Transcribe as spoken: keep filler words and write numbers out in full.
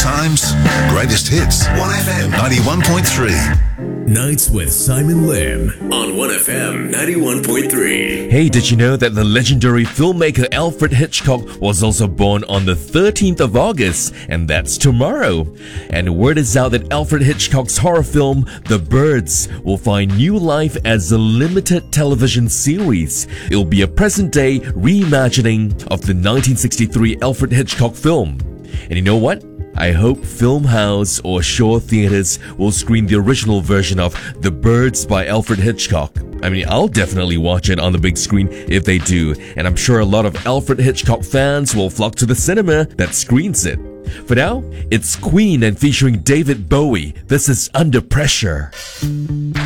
times, greatest hits. one F M ninety-one point three. Nights with Simon Lim on one F M ninety-one point three. Hey, did you know that the legendary filmmaker Alfred Hitchcock was also born on the thirteenth of August? And that's tomorrow. And word is out that Alfred Hitchcock's horror film, The Birds, will find new life as a limited television series. It will be a present-day reimagining of the nineteen sixty-three Alfred Hitchcock film. And you know what? I hope Filmhouse or Shaw Theatres will screen the original version of The Birds by Alfred Hitchcock. I mean, I'll definitely watch it on the big screen if they do, and I'm sure a lot of Alfred Hitchcock fans will flock to the cinema that screens it. For now, it's Queen and featuring David Bowie. This is Under Pressure.